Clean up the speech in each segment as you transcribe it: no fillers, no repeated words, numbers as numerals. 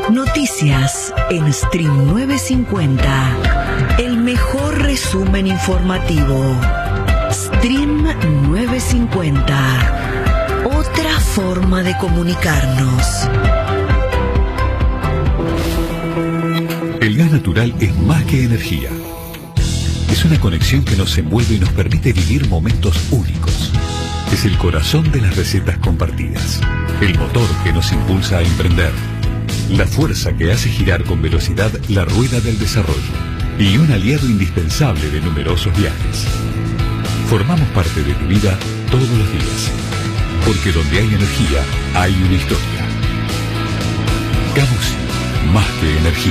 Noticias en Stream 950. El mejor resumen informativo. Stream 950. Otra forma de comunicarnos. El gas natural es más que energía. Es una conexión que nos envuelve y nos permite vivir momentos únicos. Es el corazón de las recetas compartidas. El motor que nos impulsa a emprender. La fuerza que hace girar con velocidad la rueda del desarrollo. Y un aliado indispensable de numerosos viajes. Formamos parte de tu vida todos los días. Porque donde hay energía, hay una historia. Camusi, más que energía.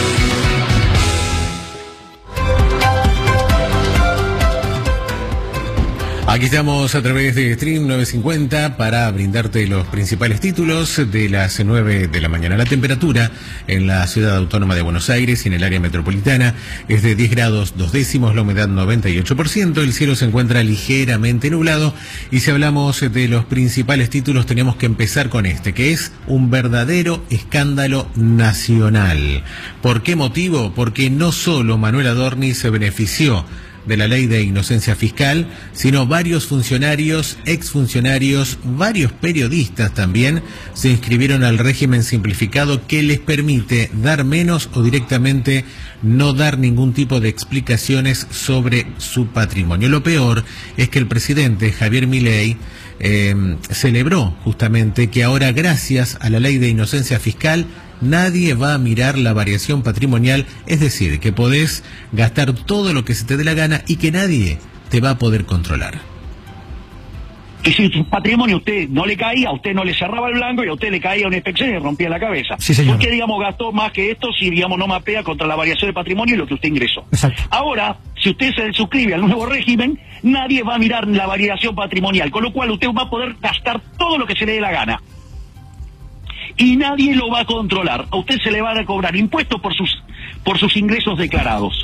Aquí estamos a través de Stream 950 para brindarte los principales títulos de las 9 de la mañana. La temperatura en la ciudad autónoma de Buenos Aires y en el área metropolitana es de 10 grados 2 décimos, la humedad 98%, el cielo se encuentra ligeramente nublado y si hablamos de los principales títulos tenemos que empezar con este, que es un verdadero escándalo nacional. ¿Por qué motivo? Porque no solo Manuel Adorni se benefició de la ley de inocencia fiscal, sino varios funcionarios, exfuncionarios, varios periodistas también se inscribieron al régimen simplificado que les permite dar menos o directamente no dar ningún tipo de explicaciones sobre su patrimonio. Lo peor es que el presidente Javier Milei celebró justamente que ahora, gracias a la ley de inocencia fiscal, nadie va a mirar la variación patrimonial, es decir, que podés gastar todo lo que se te dé la gana y que nadie te va a poder controlar. Que si su patrimonio a usted no le caía, a usted no le cerraba el blanco y a usted le caía una inspección y le rompía la cabeza. Sí, señor. Porque, digamos, gastó más que esto si, digamos, no mapea contra la variación de patrimonio y lo que usted ingresó. Exacto. Ahora, si usted se suscribe al nuevo régimen, nadie va a mirar la variación patrimonial, con lo cual usted va a poder gastar todo lo que se le dé la gana. Y nadie lo va a controlar. A usted se le van a cobrar impuestos por sus ingresos declarados.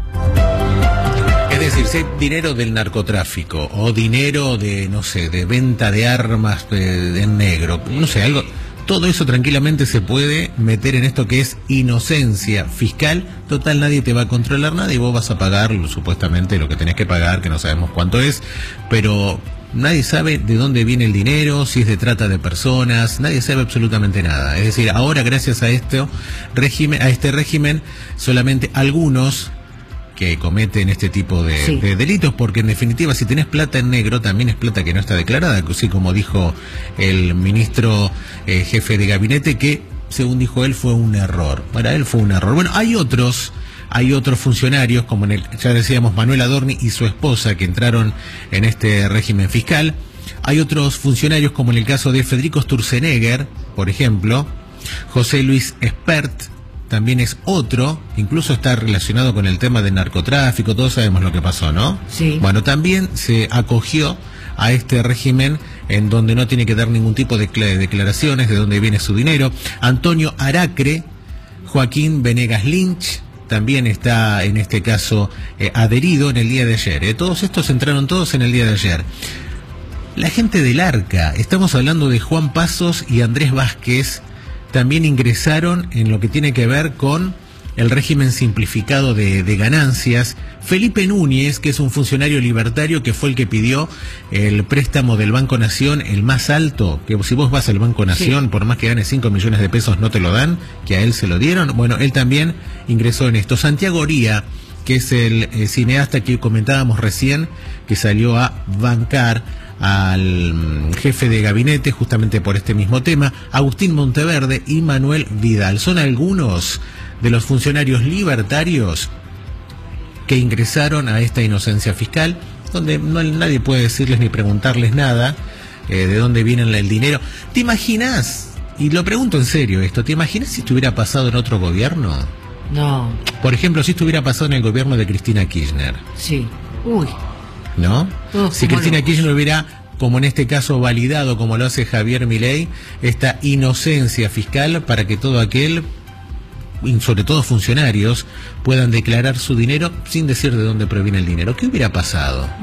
Es decir, si hay dinero del narcotráfico o dinero de, no sé, de venta de armas en negro, no sé, algo, todo eso tranquilamente se puede meter en esto que es inocencia fiscal. Total, nadie te va a controlar nada y vos vas a pagar supuestamente lo que tenés que pagar, que no sabemos cuánto es, pero nadie sabe de dónde viene el dinero, si es de trata de personas, nadie sabe absolutamente nada. Es decir, ahora gracias a este régimen, solamente algunos que cometen este tipo de delitos, porque en definitiva si tenés plata en negro también es plata que no está declarada, así como dijo el ministro jefe de gabinete, que según dijo él fue un error. Para él fue un error. Bueno, hay otros funcionarios, como ya decíamos, Manuel Adorni y su esposa, que entraron en este régimen fiscal. Hay otros funcionarios, como en el caso de Federico Sturzenegger, por ejemplo. José Luis Espert también es otro, incluso está relacionado con el tema del narcotráfico, todos sabemos lo que pasó, ¿no? Sí. Bueno, también se acogió a este régimen en donde no tiene que dar ningún tipo de declaraciones de dónde viene su dinero. Antonio Aracre, Joaquín Venegas Lynch también está en este caso adherido en el día de ayer. Todos estos entraron todos en el día de ayer. La gente del Arca, estamos hablando de Juan Pasos y Andrés Vázquez, también ingresaron en lo que tiene que ver con el régimen simplificado de ganancias. Felipe Núñez, que es un funcionario libertario que fue el que pidió el préstamo del Banco Nación, el más alto, que si vos vas al Banco Nación, por más que ganes 5 millones de pesos no te lo dan, que a él se lo dieron. Bueno, él también ingresó en esto. Santiago Oría, que es el cineasta que comentábamos recién, que salió a bancar al jefe de gabinete justamente por este mismo tema, Agustín Monteverde y Manuel Vidal. Son algunos de los funcionarios libertarios que ingresaron a esta inocencia fiscal, donde nadie puede decirles ni preguntarles nada de dónde viene el dinero. ¿Te imaginas? Y lo pregunto en serio esto, ¿te imaginas si esto hubiera pasado en otro gobierno? No. Por ejemplo, si esto hubiera pasado en el gobierno de Cristina Kirchner. Sí. Uy. ¿No? Si Cristina Kirchner hubiera, como en este caso, validado, como lo hace Javier Milei, esta inocencia fiscal para que todo aquel, y sobre todo funcionarios, puedan declarar su dinero sin decir de dónde proviene el dinero. ¿Qué hubiera pasado?